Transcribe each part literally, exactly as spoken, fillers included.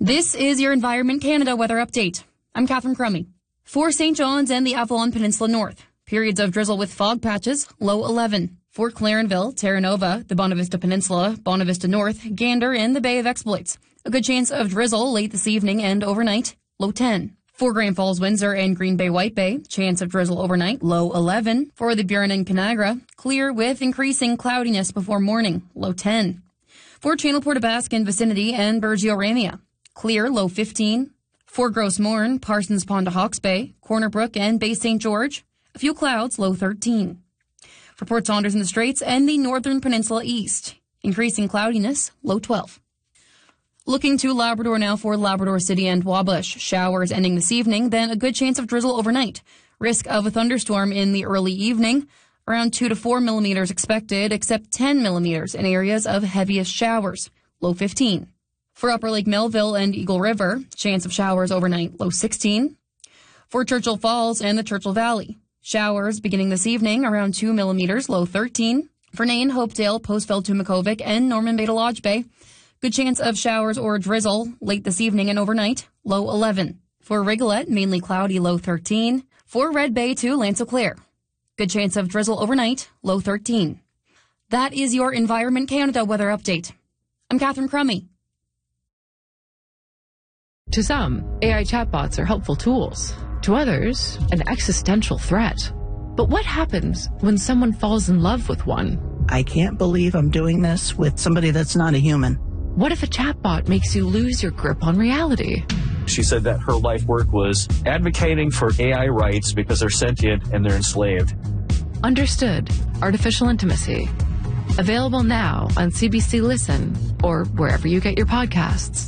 This is your Environment Canada weather update. I'm Catherine Crummy. For Saint John's and the Avalon Peninsula North, periods of drizzle with fog patches, low eleven. For Clarenville, Terra Nova, the Bonavista Peninsula, Bonavista North, Gander, and the Bay of Exploits, a good chance of drizzle late this evening and overnight, low ten. For Grand Falls, Windsor, and Green Bay, White Bay, chance of drizzle overnight, low eleven. For the Burin and Canagra, clear with increasing cloudiness before morning, low ten. For Channel Port Basque and vicinity and Burgeo Ramia, clear, low fifteen. For Gross Mourne, Parsons Pond to Hawke's Bay, Corner Brook, and Bay Saint George, a few clouds, low thirteen. For Port Saunders and the Straits and the Northern Peninsula East, increasing cloudiness, low twelve. Looking to Labrador now for Labrador City and Wabush. Showers ending this evening, then a good chance of drizzle overnight. Risk of a thunderstorm in the early evening. Around two to four millimeters expected, except ten millimeters in areas of heaviest showers, low fifteen. For Upper Lake Melville and Eagle River, chance of showers overnight, low sixteen. For Churchill Falls and the Churchill Valley, showers beginning this evening, around two millimeters, low thirteen. For Nain, Hopedale, Postfeld to Makovic, and Norman Bay to Lodge Bay, good chance of showers or drizzle late this evening and overnight, low eleven. For Rigolette, mainly cloudy, low thirteen. For Red Bay to L'Anse Eau Claire, good chance of drizzle overnight, low thirteen. That is your Environment Canada weather update. I'm Catherine Crummy. To some, A I chatbots are helpful tools. To others, an existential threat. But what happens when someone falls in love with one? I can't believe I'm doing this with somebody that's not a human. What if a chatbot makes you lose your grip on reality? She said that her life work was advocating for A I rights because they're sentient and they're enslaved. Understood. Artificial Intimacy. Available now on C B C Listen or wherever you get your podcasts.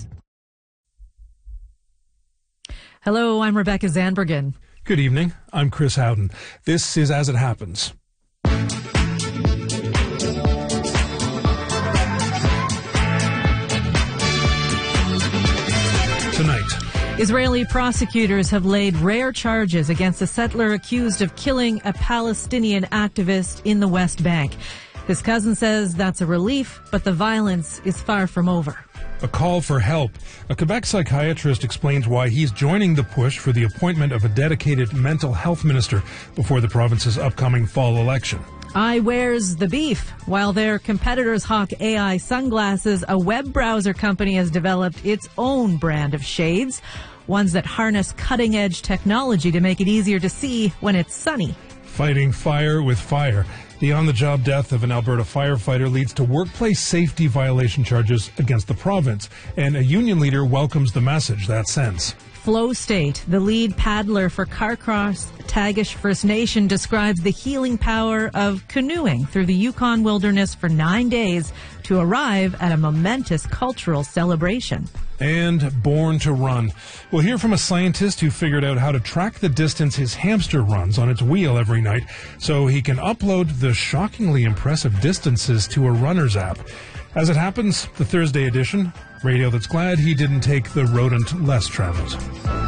Hello, I'm Rebecca Zandbergen. Good evening. I'm Chris Howden. This is As It Happens. Tonight, Israeli prosecutors have laid rare charges against a settler accused of killing a Palestinian activist in the West Bank. His cousin says that's a relief, but the violence is far from over. a call for help. A Quebec psychiatrist explains why he's joining the push for the appointment of a dedicated mental health minister before the province's upcoming fall election. I wears the beef. While their competitors hawk A I sunglasses, a web browser company has developed its own brand of shades, ones that harness cutting-edge technology to make it easier to see when it's sunny. Fighting fire with fire. The on-the-job death of an Alberta firefighter leads to workplace safety violation charges against the province, and a union leader welcomes the message that sends. Flow State, the lead paddler for Carcross Tagish First Nation, describes the healing power of canoeing through the Yukon wilderness for nine days to arrive at a momentous cultural celebration. And Born to Run. We'll hear from a scientist who figured out how to track the distance his hamster runs on its wheel every night so he can upload the shockingly impressive distances to a runner's app. As it happens, the Thursday edition, radio that's glad he didn't take the rodent less traveled.